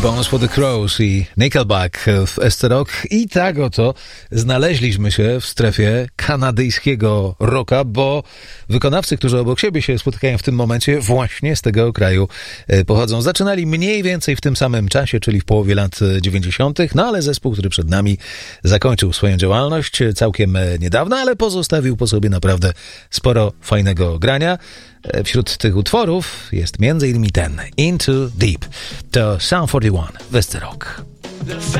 Bones for the Crows i Nickelback w SC Rock. I tak oto znaleźliśmy się w strefie kanadyjskiego rocka, bo wykonawcy, którzy obok siebie się spotykają w tym momencie, właśnie z tego kraju pochodzą. Zaczynali mniej więcej w tym samym czasie, czyli w połowie lat 90., no ale zespół, który przed nami zakończył swoją działalność całkiem niedawno, ale pozostawił po sobie naprawdę sporo fajnego grania. Wśród tych utworów jest m.in. ten Into Deep. To Sound 41 w SC Rock.